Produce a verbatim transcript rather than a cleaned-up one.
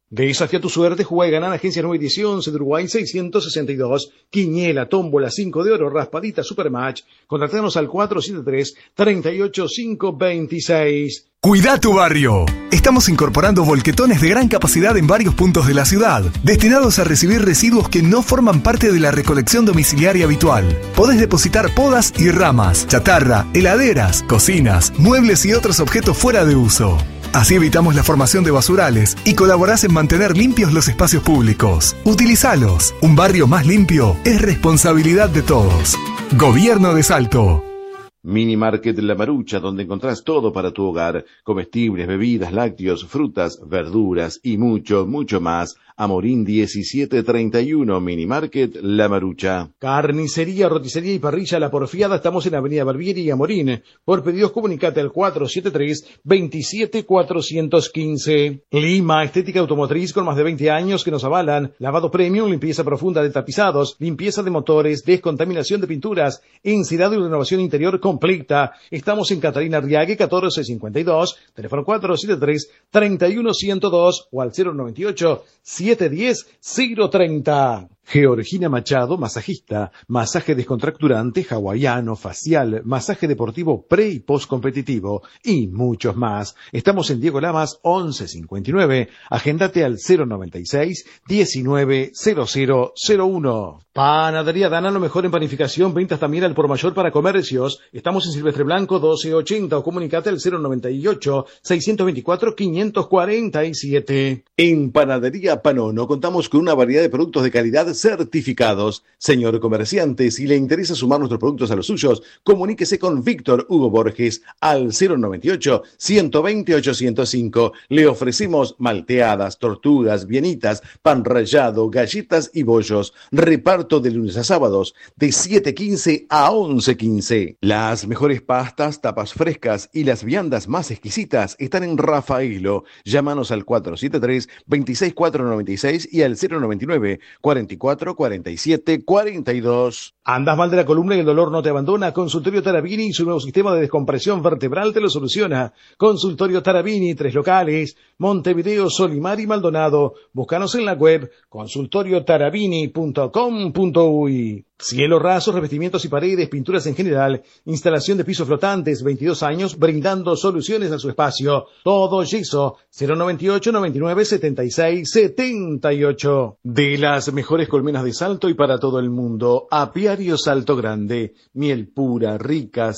Desafía tu suerte, jugá y ganá en Agencia Nueva Edición, Centro Uruguay seiscientos sesenta y dos, Quiniela, Tómbola, cinco de oro, Raspadita, Supermatch. Contratanos al cuatro siete tres, tres ocho cinco dos seis. Cuida tu barrio. Estamos incorporando volquetones de gran capacidad en varios puntos de la ciudad, destinados a recibir residuos que no forman parte de la recolección domiciliaria habitual. Podés depositar podas y ramas, chatarra, heladeras, cocinas, muebles y otros objetos fuera de uso. Así evitamos la formación de basurales y colaborás en mantener limpios los espacios públicos. Utilizalos. Un barrio más limpio es responsabilidad de todos. Gobierno de Salto. Mini Market La Marucha, donde encontrás todo para tu hogar, comestibles, bebidas, lácteos, frutas, verduras y mucho, mucho más. Amorín diecisiete treinta y uno, Mini Market La Marucha. Carnicería, roticería y parrilla La Porfiada, estamos en Avenida Barbieri y Amorín. Por pedidos comunicate al cuatro siete tres, dos siete cuatro uno cinco. Lima, estética automotriz con más de veinte años que nos avalan. Lavado premium, limpieza profunda de tapizados, limpieza de motores, descontaminación de pinturas, encerado y renovación interior completa. Estamos en Catalina Arriague catorce cincuenta y dos, teléfono cuatro siete tres, tres uno uno cero dos o al cero noventa y ocho, siete diez, cero treinta. Georgina Machado, masajista, masaje descontracturante, hawaiano, facial, masaje deportivo pre y post competitivo y muchos más. Estamos en Diego Lamas once cincuenta y nueve. Agéndate al cero noventa y seis, diecinueve, cero cero cero uno. Panadería Dana, lo mejor en panificación, ventas también al por mayor para comercios. Estamos en Silvestre Blanco doce ochenta o comunicate al cero noventa y ocho, seiscientos veinticuatro, quinientos cuarenta y siete. En Panadería Panono contamos con una variedad de productos de calidad certificados. Señor comerciante, si le interesa sumar nuestros productos a los suyos, comuníquese con Víctor Hugo Borges al cero noventa y ocho, ciento veinte, ochocientos cinco. Le ofrecemos malteadas, tortugas, bienitas, pan rallado, galletas y bollos. Reparto de lunes a sábados de siete quince a once quince. Las mejores pastas, tapas frescas y las viandas más exquisitas están en Rafaelo. Llámanos al cuatro siete tres, veintiséis cuatrocientos noventa y seis y al cero noventa y nueve, cuarenta y cuatro, cuarenta y siete, cuarenta y dos. ¿Andas mal de la columna y el dolor no te abandona? Consultorio Tarabini y su nuevo sistema de descompresión vertebral te lo soluciona. Consultorio Tarabini, tres locales, Montevideo, Solimar y Maldonado. Búscanos en la web consultorio tarabini punto com punto uy. Cielo raso, revestimientos y paredes, pinturas en general, instalación de pisos flotantes, veintidós años, brindando soluciones a su espacio. Todo yeso, cero noventa y ocho, noventa y nueve, setenta y seis, setenta y ocho. De las mejores colmenas de Salto y para todo el mundo, Apiario Salto Grande, miel pura, rica,